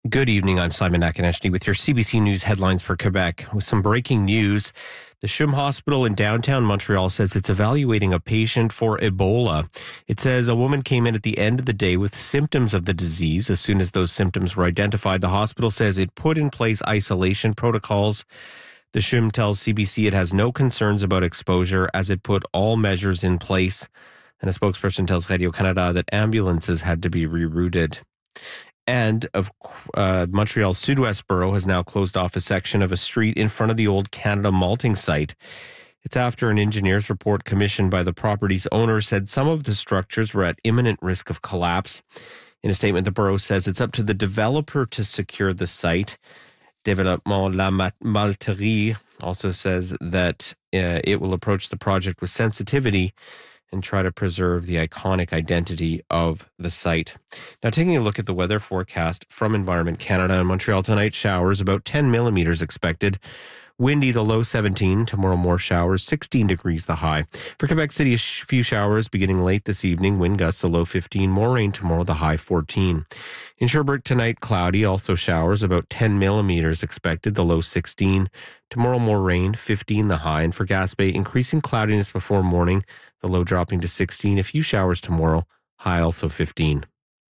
Good evening. I'm Simon Nakaneshny with your CBC News headlines for Quebec. With some breaking news, the CHUM Hospital in downtown Montreal says it's evaluating a patient for Ebola. It says a woman came in at the end of the day with symptoms of the disease. As soon as those symptoms were identified, the hospital says it put in place isolation protocols. The CHUM tells CBC it has no concerns about exposure as it put all measures in place. And a spokesperson tells Radio-Canada that ambulances had to be rerouted. And Montreal's Sud-Ouest Borough has now closed off a section of a street in front of the old Canada malting site. It's after an engineer's report commissioned by the property's owner said some of the structures were at imminent risk of collapse. In a statement, the borough says it's up to the developer to secure the site. Développement La Malterie also says that it will approach the project with sensitivity and try to preserve the iconic identity of the site. Now, taking a look at the weather forecast from Environment Canada in Montreal tonight, showers, about 10 millimeters expected. Windy, the low 17. Tomorrow, more showers, 16 degrees the high. For Quebec City, a few showers beginning late this evening. Wind gusts, a low 15. More rain tomorrow, the high 14. In Sherbrooke tonight, cloudy, also showers, about 10 millimeters expected, the low 16. Tomorrow, more rain, 15 the high. And for Gaspé, increasing cloudiness before morning, the low dropping to 16. A few showers tomorrow, high also 15.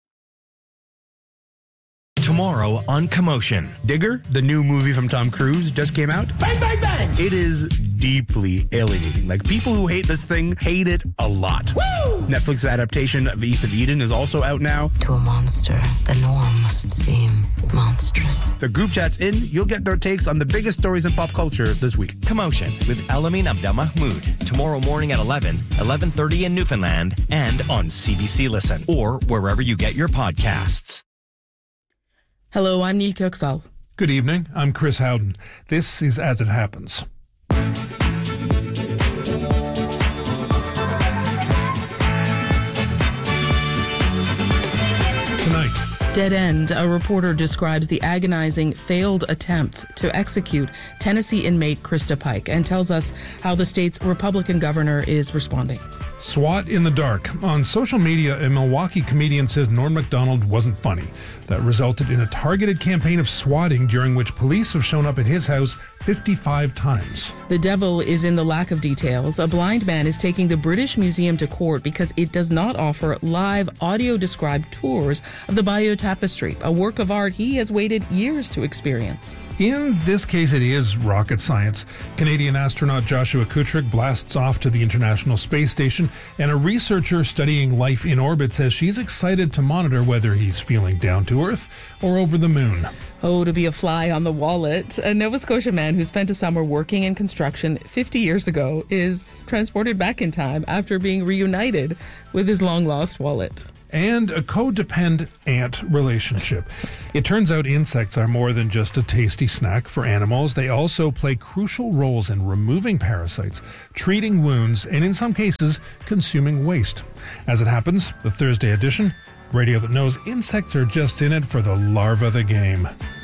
Tomorrow on Commotion. Digger, the new movie from Tom Cruise, just came out. Bang, bang, bang! It is deeply alienating. Like, people who hate this thing hate it a lot. Woo! Netflix's adaptation of East of Eden is also out now. To a monster, the norm must seem monstrous. The group chat's in. You'll get their takes on the biggest stories in pop culture this week. Commotion with Elamin Abdelmahmoud. Tomorrow morning at 11, 11:30 in Newfoundland, and on CBC Listen, or wherever you get your podcasts. Hello, I'm Neil Kirksall. Good evening, I'm Chris Howden. This is As It Happens. Tonight. Dead End, a reporter describes the agonizing failed attempts to execute Tennessee inmate Krista Pike and tells us how the state's Republican governor is responding. SWAT in the dark. On social media, a Milwaukee comedian says Norm Macdonald wasn't funny. That resulted in a targeted campaign of swatting during which police have shown up at his house 55 times. The devil is in the lack of details. A blind man is taking the British Museum to court because it does not offer live audio-described tours of the Bayeux Tapestry, a work of art he has waited years to experience. In this case, it is rocket science. Canadian astronaut Joshua Kutrick blasts off to the International Space Station, and a researcher studying life in orbit says she's excited to monitor whether he's feeling down to Earth or over the moon. Oh, to be a fly on the wallet. A Nova Scotia man who spent a summer working in construction 50 years ago is transported back in time after being reunited with his long-lost wallet. And a codependent ant relationship. It turns out insects are more than just a tasty snack for animals. They also play crucial roles in removing parasites, treating wounds, and in some cases, consuming waste. As it happens, the Thursday edition, radio that knows insects are just in it for the larva of the game.